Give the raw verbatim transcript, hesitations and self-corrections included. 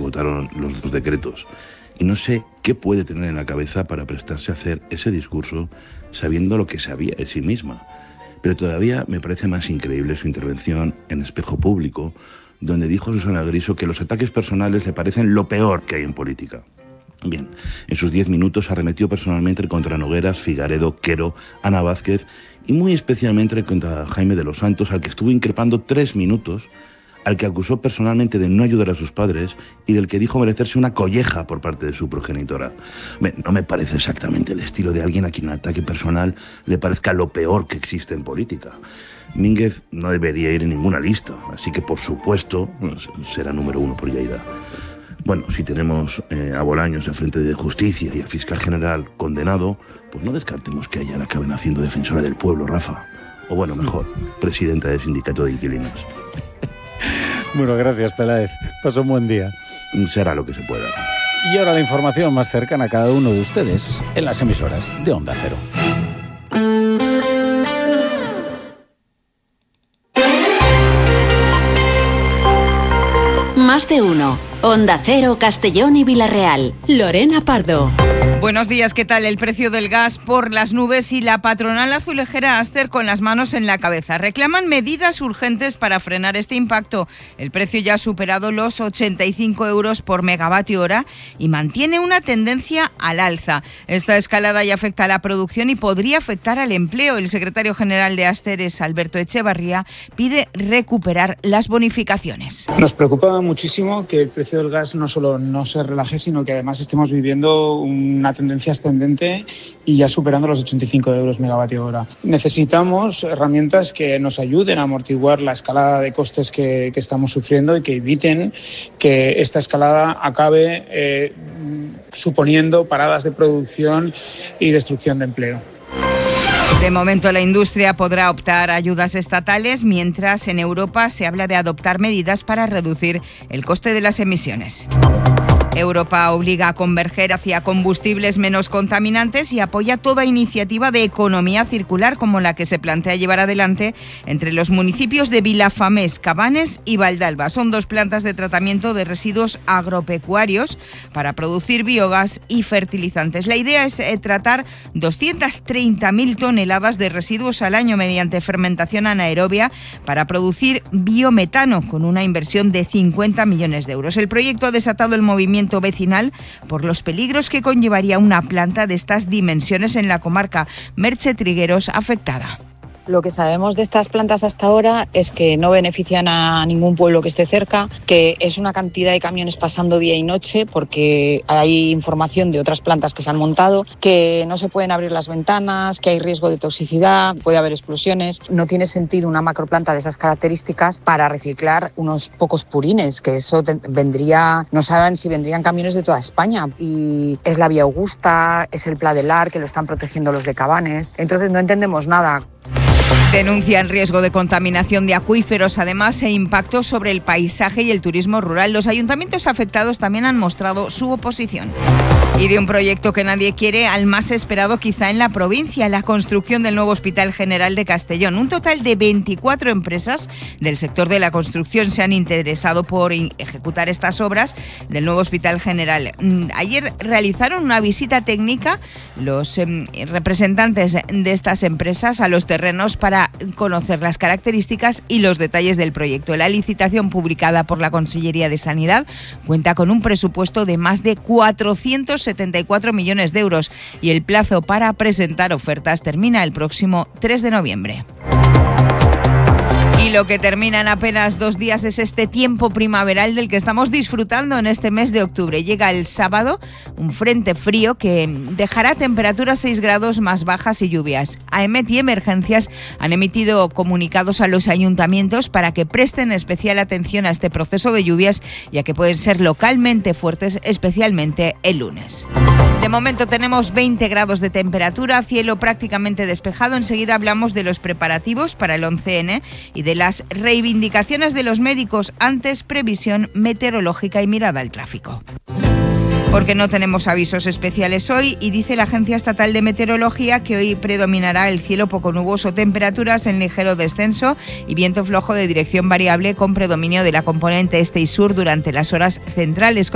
votaron los dos decretos. Y no sé qué puede tener en la cabeza para prestarse a hacer ese discurso sabiendo lo que sabía de sí misma. Pero todavía me parece más increíble su intervención en Espejo Público, donde dijo Susana Griso que los ataques personales le parecen lo peor que hay en política. Bien, en sus diez minutos arremetió personalmente contra Nogueras, Figaredo, Quero, Ana Vázquez y muy especialmente contra Jaime de los Santos, al que estuvo increpando tres minutos, al que acusó personalmente de no ayudar a sus padres y del que dijo merecerse una colleja por parte de su progenitora. Bien, no me parece exactamente el estilo de alguien a quien un ataque personal le parezca lo peor que existe en política. Mínguez no debería ir en ninguna lista, así que por supuesto será número uno por Lleida. Bueno, si tenemos eh, a Bolaños al frente de Justicia y al fiscal general condenado, pues no descartemos que ella la acaben haciendo defensora del pueblo, Rafa. O bueno, mejor, presidenta del sindicato de inquilinos. Bueno, gracias, Peláez. Pasa un buen día. Será lo que se pueda. Y ahora la información más cercana a cada uno de ustedes en las emisoras de Onda Cero. Más de uno. Onda Cero, Castellón y Villarreal. Lorena Pardo. Buenos días, ¿qué tal? El precio del gas por las nubes y la patronal azulejera Aster con las manos en la cabeza. Reclaman medidas urgentes para frenar este impacto. El precio ya ha superado los ochenta y cinco euros por megavatio hora y mantiene una tendencia al alza. Esta escalada ya afecta a la producción y podría afectar al empleo. El secretario general de Aster, es Alberto Echevarría, pide recuperar las bonificaciones. Nos preocupa muchísimo que el precio del gas no solo no se relaje, sino que además estemos viviendo una tendencia ascendente y ya superando los ochenta y cinco euros megavatio hora. Necesitamos herramientas que nos ayuden a amortiguar la escalada de costes que, que estamos sufriendo y que eviten que esta escalada acabe eh, suponiendo paradas de producción y destrucción de empleo. De momento, la industria podrá optar a ayudas estatales, mientras en Europa se habla de adoptar medidas para reducir el coste de las emisiones. Europa obliga a converger hacia combustibles menos contaminantes y apoya toda iniciativa de economía circular como la que se plantea llevar adelante entre los municipios de Vilafamés, Cabanes y Valdalba. Son dos plantas de tratamiento de residuos agropecuarios para producir biogás y fertilizantes. La idea es eh, tratar doscientas treinta mil toneladas de residuos al año mediante fermentación anaerobia para producir biometano con una inversión de cincuenta millones de euros. El proyecto ha desatado el movimiento vecinal por los peligros que conllevaría una planta de estas dimensiones en la comarca. Merche Trigueros, afectada. Lo que sabemos de estas plantas hasta ahora es que no benefician a ningún pueblo que esté cerca, que es una cantidad de camiones pasando día y noche porque hay información de otras plantas que se han montado, que no se pueden abrir las ventanas, que hay riesgo de toxicidad, puede haber explosiones. No tiene sentido una macroplanta de esas características para reciclar unos pocos purines, que eso te- vendría, no saben si vendrían camiones de toda España. Y es la Vía Augusta, es el Pla del Ar, que lo están protegiendo los de Cabanes. Entonces no entendemos nada. Denuncian riesgo de contaminación de acuíferos, además, e impacto sobre el paisaje y el turismo rural. Los ayuntamientos afectados también han mostrado su oposición. Y de un proyecto que nadie quiere al más esperado quizá en la provincia, la construcción del nuevo Hospital General de Castellón. Un total de veinticuatro empresas del sector de la construcción se han interesado por ejecutar estas obras del nuevo Hospital General. Ayer realizaron una visita técnica los eh, representantes de estas empresas a los terrenos para conocer las características y los detalles del proyecto. La licitación publicada por la Consellería de Sanidad cuenta con un presupuesto de más de cuatrocientos setenta y cuatro millones de euros y el plazo para presentar ofertas termina el próximo tres de noviembre. Y lo que termina en apenas dos días es este tiempo primaveral del que estamos disfrutando en este mes de octubre. Llega el sábado un frente frío que dejará temperaturas seis grados más bajas y lluvias. AEMET y Emergencias han emitido comunicados a los ayuntamientos para que presten especial atención a este proceso de lluvias, ya que pueden ser localmente fuertes, especialmente el lunes. De momento tenemos veinte grados de temperatura, cielo prácticamente despejado. Enseguida hablamos de los preparativos para el once ene y de las reivindicaciones de los médicos. Antes, previsión meteorológica y mirada al tráfico. Porque no tenemos avisos especiales hoy y dice la Agencia Estatal de Meteorología que hoy predominará el cielo poco nuboso, temperaturas en ligero descenso y viento flojo de dirección variable con predominio de la componente este y sur durante las horas centrales.